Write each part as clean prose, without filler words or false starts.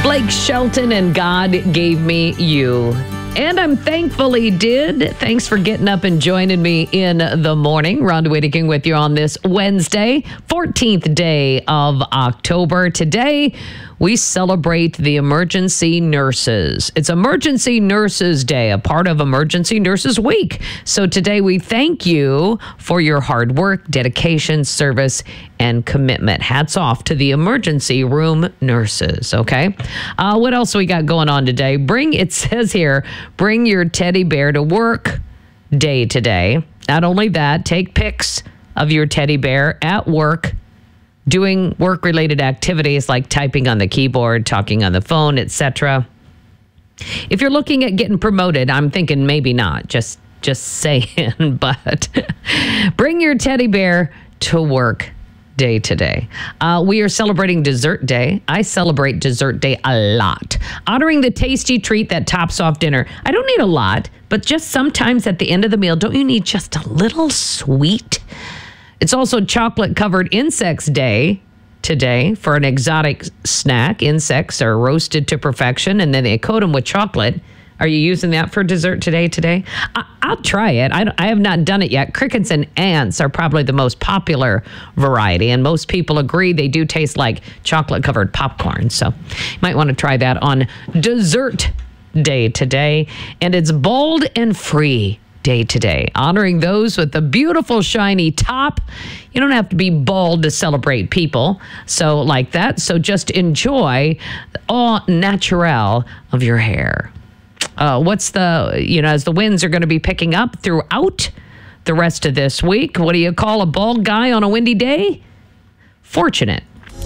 Blake Shelton and God Gave Me You. And I'm thankfully did. Thanks for getting up and joining me in the morning. Rhonda Whittington with you on this Wednesday, 14th day of October. Today, we celebrate the emergency nurses. It's Emergency Nurses Day, a part of Emergency Nurses Week. So today we thank you for your hard work, dedication, service, and commitment. Hats off to the emergency room nurses, okay? What else we got going on today? It says here, bring your teddy bear to work day today. Not only that, take pics of your teddy bear at work, doing work-related activities like typing on the keyboard, talking on the phone, etc. If you're looking at getting promoted, I'm thinking maybe not, just saying, but bring your teddy bear to work day today. We are celebrating Dessert Day. I celebrate Dessert Day a lot, honoring the tasty treat that tops off dinner. I don't need a lot, but just sometimes at the end of the meal, don't you need just a little sweet? It's also Chocolate-Covered Insects Day today for an exotic snack. Insects are roasted to perfection, and then they coat them with chocolate. Are you using that for dessert today? I'll try it. I have not done it yet. Crickets and ants are probably the most popular variety, and most people agree they do taste like chocolate-covered popcorn. So you might want to try that on Dessert Day today. And it's Bold and Free Day today, honoring those with the beautiful shiny top. You don't have to be bald to celebrate people, so like that. So just enjoy the au naturel of your hair. As the winds are going to be picking up throughout the rest of this week, what do you call a bald guy on a windy day? Fortunate.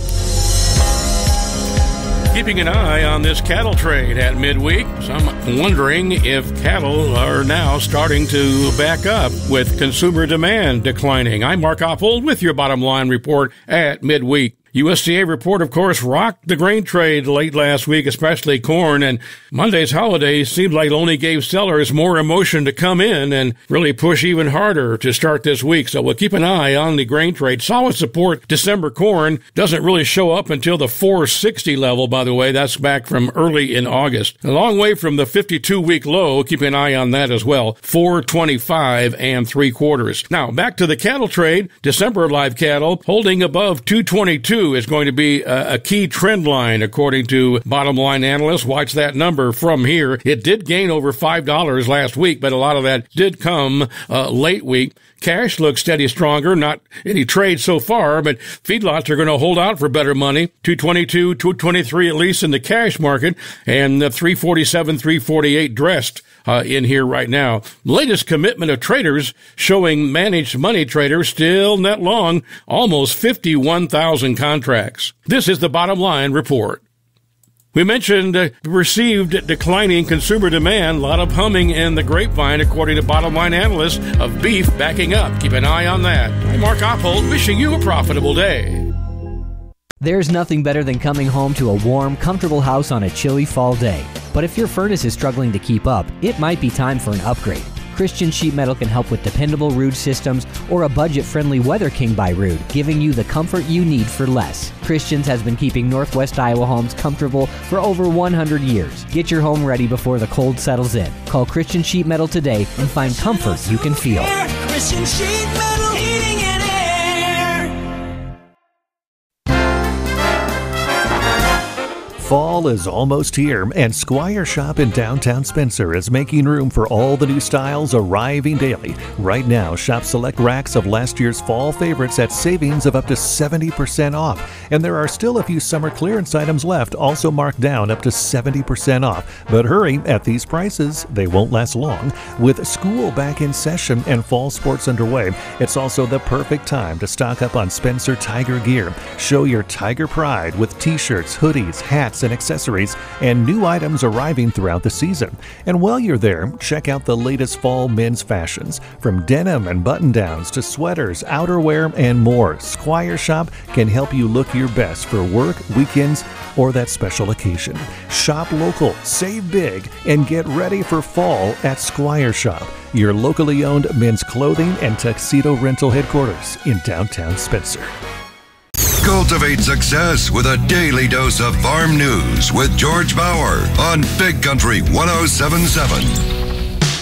Keeping an eye on this cattle trade at midweek, some wondering if cattle are now starting to back up with consumer demand declining. I'm Mark Oppold with your bottom line report at midweek. USDA report, of course, rocked the grain trade late last week, especially corn, and Monday's holiday seemed like it only gave sellers more emotion to come in and really push even harder to start this week. So we'll keep an eye on the grain trade. Solid support. December corn doesn't really show up until the 460 level, by the way. That's back from early in August. A long way from the 52-week low. Keep an eye on that as well. 425 and 3/4. Now, back to the cattle trade. December live cattle holding above 222 is going to be a key trend line, according to bottom line analysts. Watch that number from here. It did gain over $5 last week, but a lot of that did come late week. Cash looks steady stronger, not any trade so far, but feedlots are going to hold out for better money. 222, 223 at least in the cash market, and 347, 348 dressed in here right now. Latest commitment of traders showing managed money traders still net long, almost 51,000 contracts. This is the bottom line report. We mentioned perceived declining consumer demand, a lot of humming in the grapevine, according to bottom line analysts, of beef backing up. Keep an eye on that. I'm Mark Oppold, wishing you a profitable day. There's nothing better than coming home to a warm, comfortable house on a chilly fall day. But if your furnace is struggling to keep up, it might be time for an upgrade. Christian Sheet Metal can help with dependable Ruud systems or a budget-friendly Weather King by Ruud, giving you the comfort you need for less. Christian's has been keeping Northwest Iowa homes comfortable for over 100 years. Get your home ready before the cold settles in. Call Christian Sheet Metal today and find comfort you can feel. Christian Sheet Metal Heating and Air. Fall is almost here, and Squire Shop in downtown Spencer is making room for all the new styles arriving daily. Right now, shop select racks of last year's fall favorites at savings of up to 70% off. And there are still a few summer clearance items left, also marked down up to 70% off. But hurry, at these prices, they won't last long. With school back in session and fall sports underway, it's also the perfect time to stock up on Spencer Tiger gear. Show your Tiger pride with t-shirts, hoodies, hats, and accessories, and new items arriving throughout the season. And while you're there, check out the latest fall men's fashions. From denim and button-downs to sweaters, outerwear, and more, Squire Shop can help you look your best for work, weekends, or that special occasion. Shop local, save big, and get ready for fall at Squire Shop, your locally owned men's clothing and tuxedo rental headquarters in downtown Spencer. Cultivate success with a daily dose of farm news with George Bauer on Big Country 107.7.